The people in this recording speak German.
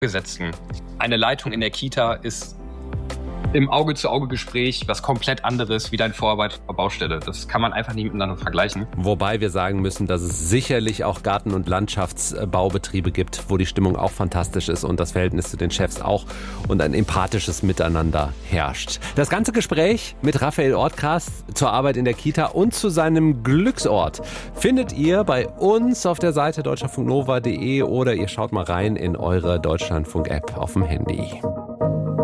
Gesetzen. Eine Leitung in der Kita ist im Auge-zu-Auge-Gespräch was komplett anderes wie dein Vorarbeit auf Baustelle. Das kann man einfach nicht miteinander vergleichen. Wobei wir sagen müssen, dass es sicherlich auch Garten- und Landschaftsbaubetriebe gibt, wo die Stimmung auch fantastisch ist und das Verhältnis zu den Chefs auch und ein empathisches Miteinander herrscht. Das ganze Gespräch mit Raphael Ortgras zur Arbeit in der Kita und zu seinem Glücksort findet ihr bei uns auf der Seite deutschlandfunknova.de oder ihr schaut mal rein in eure Deutschlandfunk-App auf dem Handy.